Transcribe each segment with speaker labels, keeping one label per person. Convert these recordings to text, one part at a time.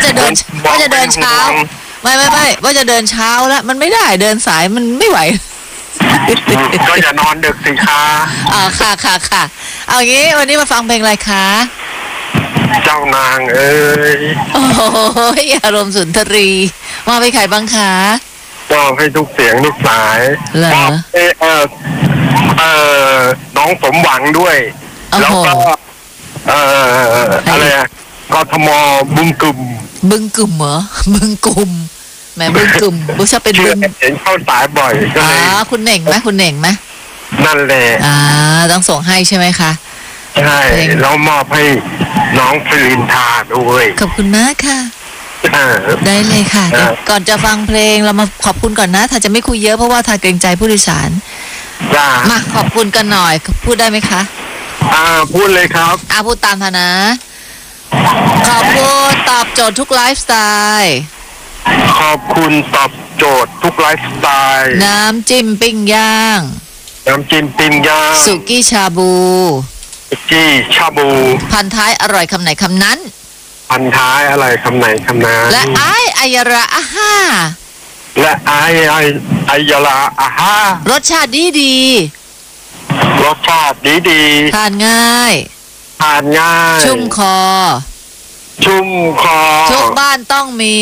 Speaker 1: จะเดินเช้าไม่ว่าจะเดินเช้าแล้วมันไม่ได้เดินสายมันไม่ไหว
Speaker 2: ก็อย่านอนดึกสิคะ
Speaker 1: ค่ะเอางี้วันนี้มาฟังเพลงอะไรคะ
Speaker 2: เจ้านางเอ้ย
Speaker 1: โอ้ยอารมณ์สุนทรีมาไปใครบ้างคะ
Speaker 2: ก็ให้ทุกเสียงทุกสาย
Speaker 1: เหรอ
Speaker 2: น้องสมหวังด้วยแล้วก็อะไรกทมบึงกึ่ม
Speaker 1: เหรอบึงกลุ่มแม่บึงกลุ่มบุษเป็นบึง
Speaker 2: เห็นเข้าสายบ่อยก็เลย
Speaker 1: คุณเหน่งไหม
Speaker 2: นั่นแหละ
Speaker 1: ต้องส่งให้ใช่ไหมคะ
Speaker 2: ใช่แล้วมอบให้น้องฟลินทาด้วย
Speaker 1: ขอบคุณมากค่ะได้เลยค่ะก่อนจะฟังเพลงเรามาขอบคุณก่อนนะถ้าจะไม่คุยเยอะเพราะว่าถ้าเกรงใจผู้โดยสารมาขอบคุณกันหน่อยพูดได้ไหมคะ
Speaker 2: พูดเลยครับ
Speaker 1: พูดตามท่านะขอบคุณตอบโจทย์ทุกไลฟ์สไตล์
Speaker 2: ขอบคุณตอบโจทย์ทุกไลฟ์สไตล์
Speaker 1: น้ำจิ้มปิ้งย่างสุกี้ชาบูพันท้ายอร่อยคำไหนคำนั้น
Speaker 2: พันท้ายอะไรคำไหนคำนั้น
Speaker 1: และอายราอาฮ่า
Speaker 2: และอายราอาฮ่าร
Speaker 1: สชาติดีทานง่ายชุ่มคอทุกบ้านต้องมี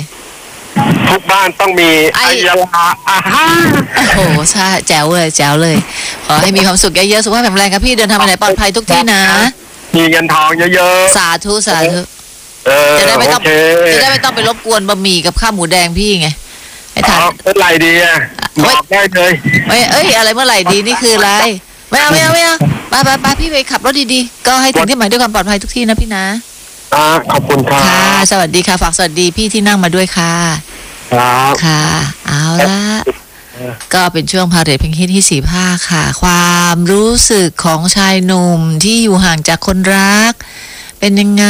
Speaker 2: อายราอาฮ่า
Speaker 1: โอ้โหใช่แจ๋วเลยขอให้มีความสุขเยอะๆสุขภาพแข็งแรงครับพี่เดินทางไปไหนปลอดภัยทุกที่นะ
Speaker 2: มีเงินทองเยอะ
Speaker 1: ๆสาธุจะได้ไม่ต้องไปรบกวนบะหมี่กับข้าวหมูแดงพี่ไง
Speaker 2: ให้ทานเมื่อไหร่ดีบอกได้เลย
Speaker 1: อะไรเมื่อไหร่ดีนี่คืออะไรไม่เอาไปพี่ไปขับรถดีๆก็ให้ถึงที่หมายด้วยความปลอดภัยทุกที่นะพี่นะ
Speaker 2: ขอบคุณค่ะ
Speaker 1: สวัสดีค่ะฝากสวัสดีพี่ที่นั่งมาด้วยค่ะค่ะเอาละก็เป็นช่วงพาเหรดเพลงฮิตที่4 ภาคค่ะความรู้สึกของชายหนุ่มที่อยู่ห่างจากคนรักเป็นยังไง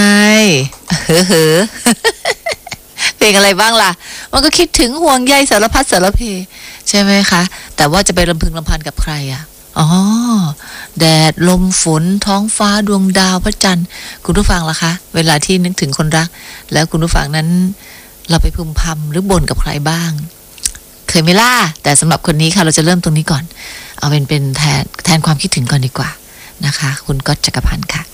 Speaker 1: เพลงอะไรบ้างล่ะมันก็คิดถึงห่วงใยสารพัดสารเพใช่ไหมคะแต่ว่าจะไปรำพึงรำพันกับใครแดดลมฝนท้องฟ้าดวงดาวพระจันทร์คุณผู้ฟังล่ะคะเวลาที่นึกถึงคนรักแล้วคุณผู้ฟังนั้นเราไปพึมพำหรือบ่นกับใครบ้างเคยไหมล่ะแต่สำหรับคนนี้ค่ะเราจะเริ่มตรงนี้ก่อนเอาเป็นแทนความคิดถึงก่อนดีกว่านะคะคุณก๊อตจักรพันธ์ค่ะ